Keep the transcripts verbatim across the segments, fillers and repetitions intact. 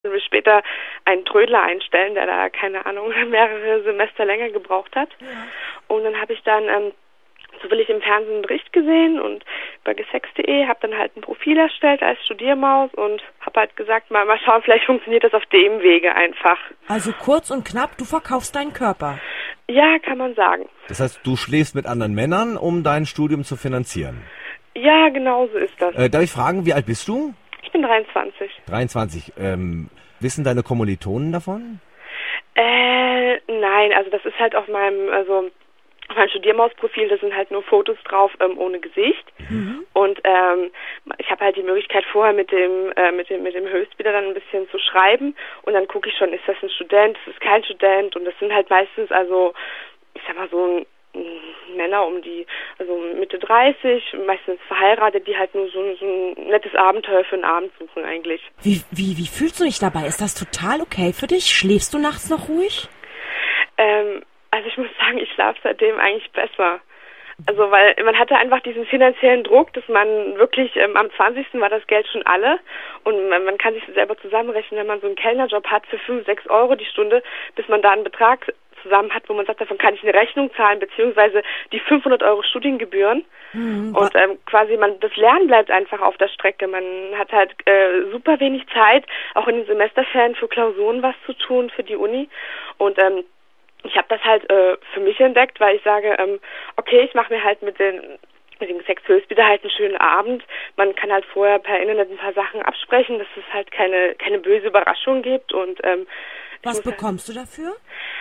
will später einen Trödler einstellen, der da, keine Ahnung, mehrere Semester länger gebraucht hat. Ja. Und dann habe ich dann ähm, zufällig im Fernsehen einen Bericht gesehen und bei gesex punkt de habe dann halt ein Profil erstellt als Studiermaus und habe halt gesagt, mal, mal schauen, vielleicht funktioniert das auf dem Wege einfach. Also kurz und knapp, du verkaufst deinen Körper. Ja, kann man sagen. Das heißt, du schläfst mit anderen Männern, um dein Studium zu finanzieren? Ja, genau so ist das. Äh, darf ich fragen, wie alt bist du? Ich bin dreiundzwanzig. dreiundzwanzig. Ähm, wissen deine Kommilitonen davon? Äh, nein, also das ist halt auf meinem, also auf meinem Studiermausprofil, da sind halt nur Fotos drauf ähm, ohne Gesicht. Mhm. Und ähm, ich habe halt die Möglichkeit vorher mit dem äh, mit dem mit dem Höchstbieter dann ein bisschen zu schreiben und dann gucke ich schon, ist das ein Student, ist das kein Student, und das sind halt meistens, also ich sag mal so ein Männer um die, also Mitte dreißig, meistens verheiratet, die halt nur so, so ein nettes Abenteuer für einen Abend suchen eigentlich. Wie, wie, wie fühlst du dich dabei? Ist das total okay für dich? Schläfst du nachts noch ruhig? Ähm, also ich muss sagen, ich schlafe seitdem eigentlich besser. Also weil man hatte einfach diesen finanziellen Druck, dass man wirklich, ähm, am zwanzigsten war das Geld schon alle und man, man kann sich selber zusammenrechnen, wenn man so einen Kellnerjob hat für fünf, sechs Euro die Stunde, bis man da einen Betrag zusammen hat, wo man sagt, davon kann ich eine Rechnung zahlen, beziehungsweise die fünfhundert Euro Studiengebühren. Mhm. Und ähm, quasi man, das Lernen bleibt einfach auf der Strecke. Man hat halt äh, super wenig Zeit, auch in den Semesterferien für Klausuren was zu tun für die Uni. Und ähm, ich habe das halt äh, für mich entdeckt, weil ich sage, ähm, okay, ich mache mir halt mit den mit dem Sexhöchstbieter halt einen schönen Abend. Man kann halt vorher per Internet ein paar Sachen absprechen, dass es halt keine keine böse Überraschung gibt. Und ähm, was bekommst halt, du dafür?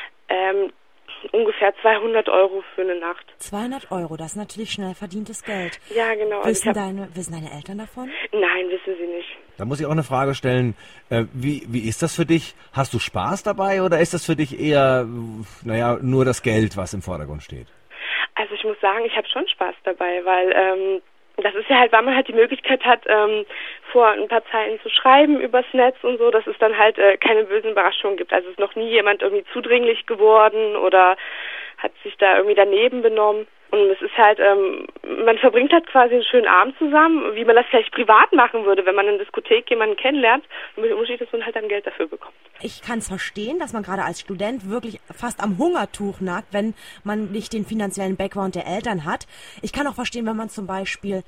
Ähm, ungefähr zweihundert Euro für eine Nacht. zweihundert Euro, das ist natürlich schnell verdientes Geld. Ja, genau. Wissen, also deine, wissen deine Eltern davon? Nein, wissen sie nicht. Da muss ich auch eine Frage stellen. Äh, wie, wie ist das für dich? Hast du Spaß dabei oder ist das für dich eher, naja, nur das Geld, was im Vordergrund steht? Also ich muss sagen, ich habe schon Spaß dabei, weil ähm, das ist ja halt, weil man halt die Möglichkeit hat, ähm, vor ein paar Zeilen zu schreiben übers Netz und so, dass es dann halt äh, keine bösen Überraschungen gibt. Also es ist noch nie jemand irgendwie zudringlich geworden oder hat sich da irgendwie daneben benommen. Und es ist halt, ähm, man verbringt halt quasi einen schönen Abend zusammen, wie man das vielleicht privat machen würde, wenn man in einer Diskothek jemanden kennenlernt, und mit dem Unterschied, dass man halt dann Geld dafür bekommt. Ich kann es verstehen, dass man gerade als Student wirklich fast am Hungertuch nagt, wenn man nicht den finanziellen Background der Eltern hat. Ich kann auch verstehen, wenn man zum Beispiel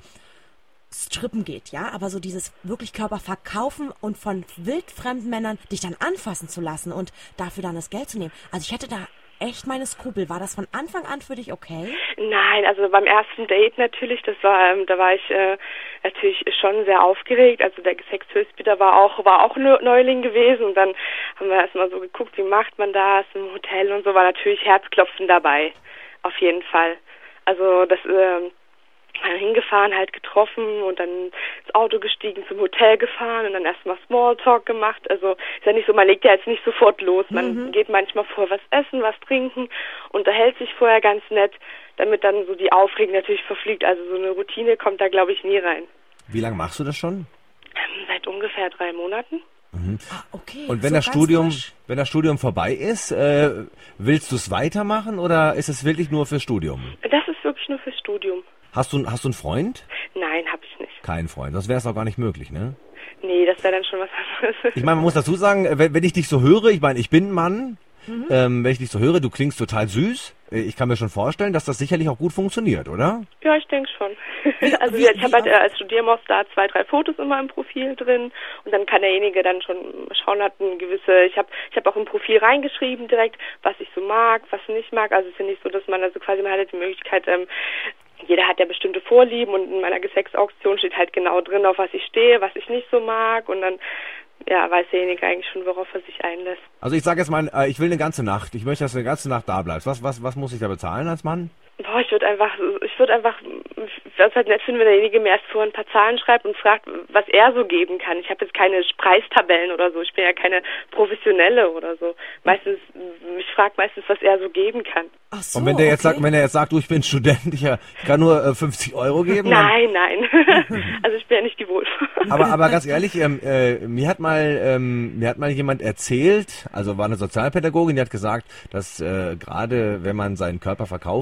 strippen geht, ja, aber so dieses wirklich Körper verkaufen und von wildfremden Männern dich dann anfassen zu lassen und dafür dann das Geld zu nehmen. Also ich hätte da echt meine Skrupel. War das von Anfang an für dich okay? Nein, also beim ersten Date natürlich, das war, ähm, da war ich äh, natürlich schon sehr aufgeregt. Also der Sexhöchstbieter war auch, war auch Neuling gewesen und dann haben wir erstmal so geguckt, wie macht man das im Hotel und so, war natürlich Herzklopfen dabei. Auf jeden Fall. Also das, ähm, hingefahren, halt getroffen und dann ins Auto gestiegen, zum Hotel gefahren und dann erstmal Smalltalk gemacht. Also ist ja nicht so, man legt ja jetzt nicht sofort los. Man mhm. geht manchmal vor was essen, was trinken, unterhält sich vorher ganz nett, damit dann so die Aufregung natürlich verfliegt. Also so eine Routine kommt da, glaube ich, nie rein. Wie lange machst du das schon? Ähm, seit ungefähr drei Monaten. Mhm. Ah, okay. Und wenn so das Studium, frisch. wenn das Studium vorbei ist, äh, willst du es weitermachen oder ist es wirklich nur fürs Studium? Das ist wirklich nur fürs Studium. Hast du, hast du einen Freund? Nein, habe ich nicht. Kein Freund, das wäre es auch gar nicht möglich, ne? Nee, das wäre dann schon was anderes. Ich meine, man muss dazu sagen, wenn, wenn ich dich so höre, ich meine, ich bin ein Mann, mhm. ähm, wenn ich dich so höre, du klingst total süß. Ich kann mir schon vorstellen, dass das sicherlich auch gut funktioniert, oder? Ja, ich denke schon. Also wie, ich habe halt äh, als Studiermaus da zwei, drei Fotos immer im Profil drin und dann kann derjenige dann schon schauen, hat eine gewisse, ich habe ich habe auch im Profil reingeschrieben direkt, was ich so mag, was ich nicht mag. Also es ist ja nicht so, dass man also quasi, man hat die Möglichkeit, ähm, jeder hat ja bestimmte Vorlieben und in meiner Gesex-Auktion steht halt genau drin, auf was ich stehe, was ich nicht so mag und dann ja, weiß derjenige eigentlich schon, worauf er sich einlässt. Also ich sage jetzt mal, ich will eine ganze Nacht. Ich möchte, dass du eine ganze Nacht da bleibst. Was, was, was muss ich da bezahlen als Mann? Boah, ich würde einfach, ich würde einfach, ich würde es halt nett finden, wenn derjenige mir erst vorher ein paar Zahlen schreibt und fragt, was er so geben kann. Ich habe jetzt keine Preistabellen oder so. Ich bin ja keine Professionelle oder so. Meistens, ich frage meistens, was er so geben kann. Ach so, und wenn der jetzt okay. sagt, wenn er jetzt sagt, du, ich bin Student, ich, ich kann nur äh, fünfzig Euro geben? Nein, nein. Also ich bin ja nicht die Wohlfahrt. Aber, aber ganz ehrlich, ähm, äh, mir hat mal, ähm, mir hat mal jemand erzählt, also war eine Sozialpädagogin, die hat gesagt, dass äh, gerade wenn man seinen Körper verkauft, man gibt immer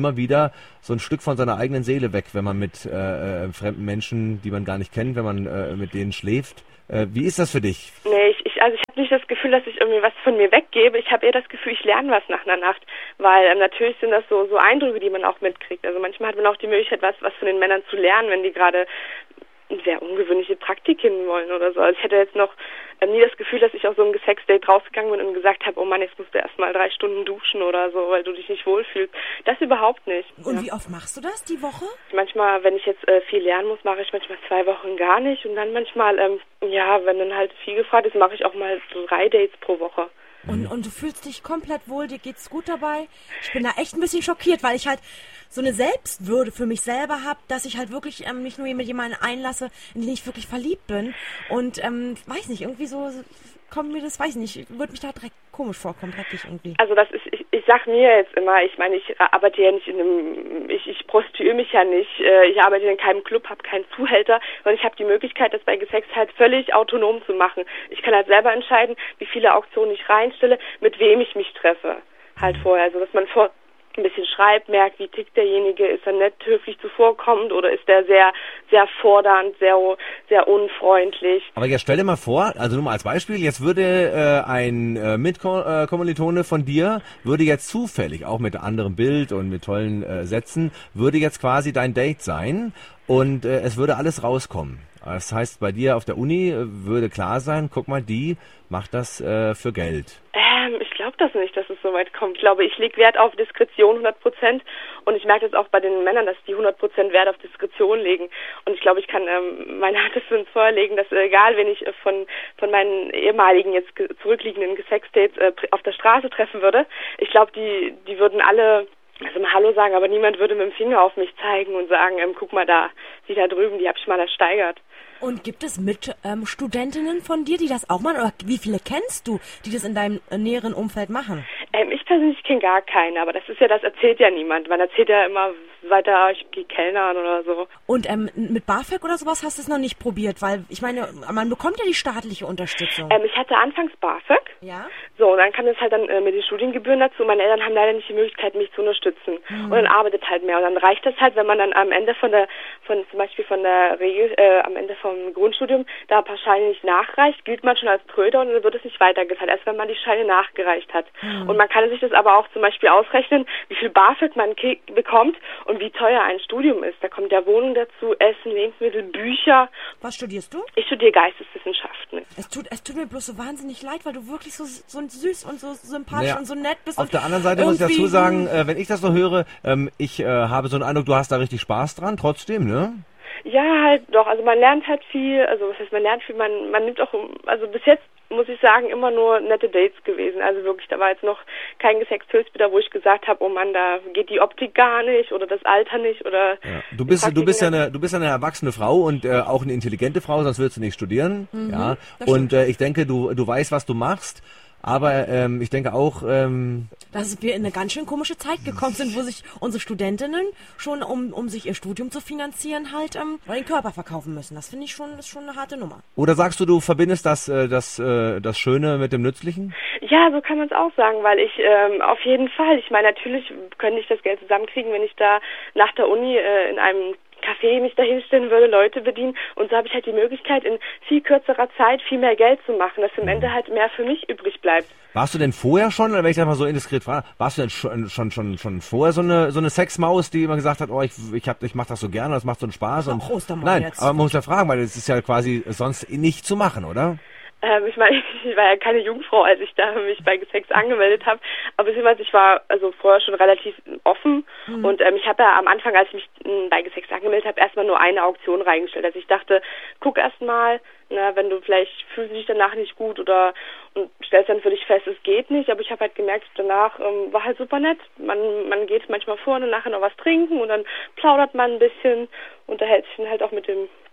immer wieder so ein Stück von seiner eigenen Seele weg, wenn man mit äh, äh, fremden Menschen, die man gar nicht kennt, wenn man äh, mit denen schläft. Äh, wie ist das für dich? Nee, ich, ich also ich habe nicht das Gefühl, dass ich irgendwie was von mir weggebe. Ich habe eher das Gefühl, ich lerne was nach einer Nacht, weil ähm, natürlich sind das so so Eindrücke, die man auch mitkriegt. Also manchmal hat man auch die Möglichkeit, was was von den Männern zu lernen, wenn die gerade sehr ungewöhnliche Praktiken wollen oder so. Also ich hätte jetzt noch ähm, nie das Gefühl, dass ich aus so einem Sexdate rausgegangen bin und gesagt habe, oh Mann, jetzt musst du erstmal drei Stunden duschen oder so, weil du dich nicht wohlfühlst. Das überhaupt nicht. Und ja. Wie oft machst du das die Woche? Manchmal, wenn ich jetzt äh, viel lernen muss, mache ich manchmal zwei Wochen gar nicht und dann manchmal, ähm, ja, wenn dann halt viel gefragt ist, mache ich auch mal so drei Dates pro Woche. Und, und du fühlst dich komplett wohl, dir geht's gut dabei. Ich bin da echt ein bisschen schockiert, weil ich halt so eine Selbstwürde für mich selber habe, dass ich halt wirklich ähm, nicht nur mit jemanden einlasse, in den ich wirklich verliebt bin. Und ähm, weiß nicht, irgendwie so kommt mir das, weiß nicht, würde mich da direkt komisch vorkommen, dreckig irgendwie. Also das ist, ich, ich sag mir jetzt immer, ich meine, ich arbeite ja nicht in einem, ich, ich prostituiere mich ja nicht, ich arbeite in keinem Club, habe keinen Zuhälter, sondern ich habe die Möglichkeit, das bei Gesex halt völlig autonom zu machen. Ich kann halt selber entscheiden, wie viele Auktionen ich reinstelle, mit wem ich mich treffe, halt vorher. Also dass man vor ein bisschen schreibt, merkt, wie tickt derjenige, ist er nett, höflich zuvorkommend oder ist er sehr, sehr fordernd, sehr, sehr unfreundlich. Aber jetzt stell dir mal vor, also nur mal als Beispiel, jetzt würde äh, ein äh, Mitkommilitone von dir, würde jetzt zufällig, auch mit anderem Bild und mit tollen äh, Sätzen, würde jetzt quasi dein Date sein und äh, es würde alles rauskommen. Das heißt, bei dir auf der Uni würde klar sein, guck mal, die macht das äh, für Geld. Ähm, ich glaube das nicht, dass es so weit kommt. Ich glaube, ich lege Wert auf Diskretion hundert Prozent und ich merke das auch bei den Männern, dass die hundert Prozent Wert auf Diskretion legen. Und ich glaube, ich kann ähm, meine Hand dafür ins Feuer legen, dass äh, egal, wen ich äh, von von meinen ehemaligen, jetzt ge- zurückliegenden Gesexdates äh, auf der Straße treffen würde, ich glaube, die die würden alle also mal Hallo sagen, aber niemand würde mit dem Finger auf mich zeigen und sagen, ähm, guck mal da, die da drüben, die habe ich mal ersteigert. Und gibt es Mitstudentinnen ähm, von dir, die das auch machen? Oder wie viele kennst du, die das in deinem äh, näheren Umfeld machen? Ähm, ich persönlich kenne gar keine, aber das ist ja, das erzählt ja niemand. Man erzählt ja immer weiter, ich gehe Kellnern oder so. Und ähm, mit BAföG oder sowas hast du es noch nicht probiert? Weil, ich meine, man bekommt ja die staatliche Unterstützung. Ähm, ich hatte anfangs BAföG. Ja. So, und dann kam es halt dann äh, mit den Studiengebühren dazu. Meine Eltern haben leider nicht die Möglichkeit, mich zu unterstützen. Mhm. Und dann arbeitet halt mehr. Und dann reicht das halt, wenn man dann am Ende von der, von zum Beispiel von der Regel, äh, am Ende vom Grundstudium da ein paar Scheine nicht nachreicht, gilt man schon als Tröder und dann wird es nicht weitergezahlt, erst wenn man die Scheine nachgereicht hat. Mhm. Und man kann sich das aber auch zum Beispiel ausrechnen, wie viel BAföG man ke- bekommt und wie teuer ein Studium ist. Da kommt ja Wohnung dazu, Essen, Lebensmittel, Bücher. Was studierst du? Ich studiere Geisteswissenschaften. Es tut, es tut mir bloß so wahnsinnig leid, weil du wirklich so, so süß und so sympathisch naja, und so nett bist. Auf der anderen Seite muss ich dazu sagen, äh, wenn ich das so höre, ähm, ich äh, habe so einen Eindruck, du hast da richtig Spaß dran, trotzdem, ne? Ja, halt doch. Also man lernt halt viel, also was heißt man lernt viel, man, man nimmt auch, also bis jetzt muss ich sagen, immer nur nette Dates gewesen. Also wirklich, da war jetzt noch kein Gesexthülsbitter, wo ich gesagt habe, oh Mann, da geht die Optik gar nicht oder das Alter nicht oder... Ja. Du bist du bist ja eine du bist ja eine erwachsene Frau und äh, auch eine intelligente Frau, sonst würdest du nicht studieren. Mhm, ja. Und äh, ich denke, du du weißt, was du machst. Aber ähm, ich denke auch, ähm, dass wir in eine ganz schön komische Zeit gekommen sind, wo sich unsere Studentinnen schon, um um sich ihr Studium zu finanzieren, halt ähm, den Körper verkaufen müssen. Das finde ich schon, ist schon eine harte Nummer. Oder sagst du, du verbindest das äh, das äh, das Schöne mit dem Nützlichen? Ja, so kann man es auch sagen, weil ich ähm, auf jeden Fall, ich meine, natürlich könnte ich das Geld zusammenkriegen, wenn ich da nach der Uni äh, in einem Café mich da hinstellen würde, Leute bedienen und so habe ich halt die Möglichkeit, in viel kürzerer Zeit viel mehr Geld zu machen, dass am Ende halt mehr für mich übrig bleibt. Warst du denn vorher schon, wenn ich das mal so indiskret frage, warst du denn schon schon schon, schon vorher so eine so eine Sexmaus, die immer gesagt hat, oh, ich ich hab, ich mach das so gerne, das macht so einen Spaß und nein, jetzt. Aber man muss ja fragen, weil es ist ja quasi sonst nicht zu machen, oder? Ähm, ich meine, ich war ja keine Jungfrau, als ich da mich bei Gesex angemeldet habe, aber ich war also vorher schon relativ offen mhm. und ähm, ich habe ja am Anfang, als ich mich m, bei Gesex angemeldet habe, erstmal nur eine Auktion reingestellt. Also ich dachte, guck erst mal, na, wenn du vielleicht fühlst du dich danach nicht gut oder und stellst dann für dich fest, es geht nicht, aber ich habe halt gemerkt, danach ähm, war halt super nett. Man man geht manchmal vor und nachher noch was trinken und dann plaudert man ein bisschen, unterhält sich dann halt auch mit dem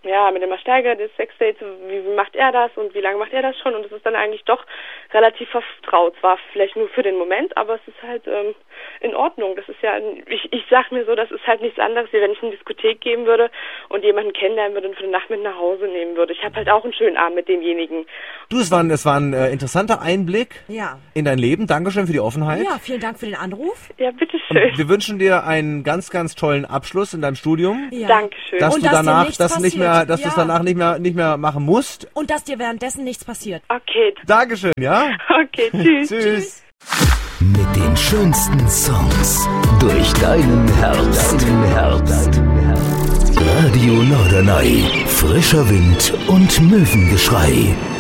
ja, mit dem Verstärker des Sexdates, wie, wie macht er das und wie lange macht er das schon? Und es ist dann eigentlich doch relativ vertraut. Zwar vielleicht nur für den Moment, aber es ist halt ähm, in Ordnung. Das ist ja, ich, ich sag mir so, das ist halt nichts anderes, wie wenn ich eine Diskothek gehen würde und jemanden kennenlernen würde und für eine Nacht mit nach Hause nehmen würde. Ich habe halt auch einen schönen Abend mit demjenigen. Du, es war ein, es war ein äh, interessanter Einblick Ja. in dein Leben. Dankeschön für die Offenheit. Ja, vielen Dank für den Anruf. Ja, bitteschön. Und wir wünschen dir einen ganz, ganz tollen Abschluss in deinem Studium. Ja. Dankeschön. Dass Und du dass dir danach, nichts dass nicht mehr, passiert. dass du es Ja. danach nicht mehr, nicht mehr machen musst. Und dass dir währenddessen nichts passiert. Okay, Dankeschön, ja? okay, tschüss. Tschüss. Mit den schönsten Songs durch deinen Herbst. Deinen Herbst. Radio Norderney. Frischer Wind und Möwengeschrei.